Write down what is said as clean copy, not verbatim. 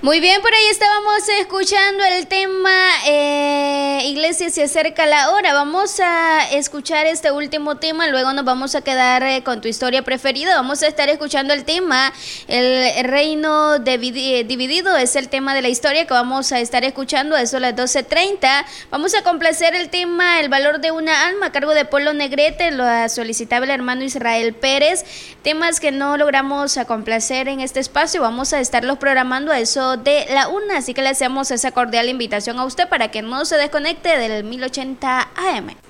Muy bien, por ahí estábamos escuchando el tema Iglesia, se acerca la hora. Vamos a escuchar este último tema, luego nos vamos a quedar con tu historia preferida. Vamos a estar escuchando el tema El reino dividido, es el tema de la historia que vamos a estar escuchando, eso a las 12:30. Vamos a complacer el tema El valor de una alma a cargo de Polo Negrete, lo solicitaba el hermano Israel Pérez. Temas que no logramos complacer en este espacio, vamos a estarlos programando a eso de la 1, así que le hacemos esa cordial invitación a usted para que no se desconecte del 1080 AM.